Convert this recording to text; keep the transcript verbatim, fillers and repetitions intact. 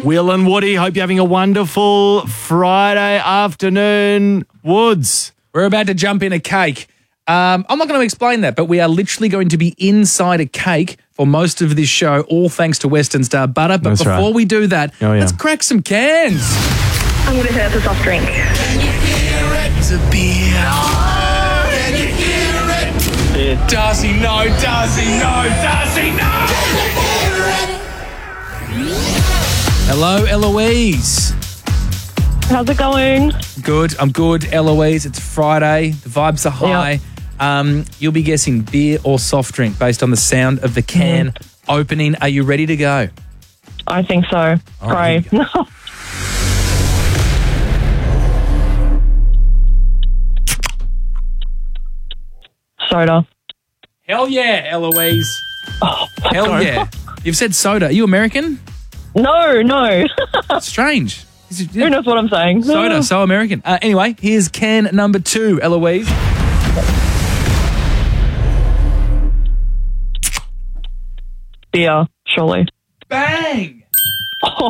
Will and Woody, hope you're having a wonderful Friday afternoon. Woods. We're about to jump in a cake. Um, I'm not going to explain that, but we are literally going to be inside a cake for most of this show, all thanks to Western Star Butter. But That's before right. we do that, Oh, yeah. let's crack some cans. I'm going to say it's a soft drink. It's a beer. Darcy, no. Darcy, no. Darcy, no. Hello, Eloise. How's it going? Good. I'm good, Eloise. It's Friday. The vibes are high. Um, you'll be guessing beer or soft drink based on the sound of the can Mm. opening. Are you ready to go? I think so. Oh, Pray. here you Soda. Hell yeah, Eloise. Oh, Hell no. yeah. You've said soda. Are you American? No, no. Strange. Is it- Who knows what I'm saying? Soda, so American. Uh, anyway, here's can number two, Eloise. Beer, surely. Bang! Oh,